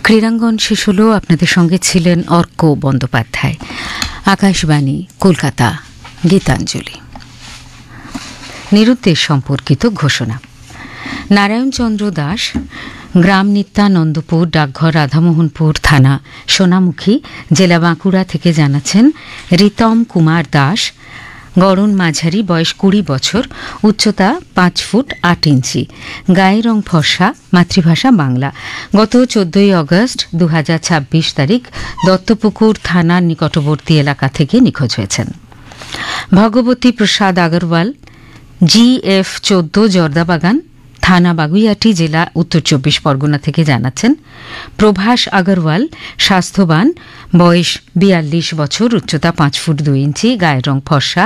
ক্রীড়াঙ্গন শেষ হলো। আপনাদের সঙ্গে ছিলেন অর্ক বন্দ্যোপাধ্যায়। আকাশবাণী কলকাতা। গীতাঞ্জলি। নিরুদ্দেশ সম্পর্কিত ঘোষণা। নারায়ণচন্দ্র দাস, গ্রাম নিত্যানন্দপুর, ডাকঘর রাধামোহনপুর, থানা সোনামুখী, জেলা বাঁকুড়া থেকে জানাচ্ছেন রিতম কুমার দাস, গড়ন মাঝারি, বয়স 20 বছর, উচ্চতা 5 ফুট 8 ইঞ্চি, গায়ের রং ফর্সা, মাতৃভাষা বাংলা। গত 14 আগস্ট 2026 তারিখ দত্তপুকুর থানার নিকটবর্তী এলাকা থেকে নিখোঁজ হয়েছেন। ভগবতী প্রসাদ আগরওয়াল, GF 14, জর্দাবাগান, থানা বাগুইয়াটি, জেলা উত্তর 24 পরগনা থেকে জানাচ্ছেন প্রভাস আগরওয়াল, স্বাস্থ্যবান, বয়স 42 বছর, উচ্চতা 5 ফুট 2 ইঞ্চি, গায়ের রং ফর্সা,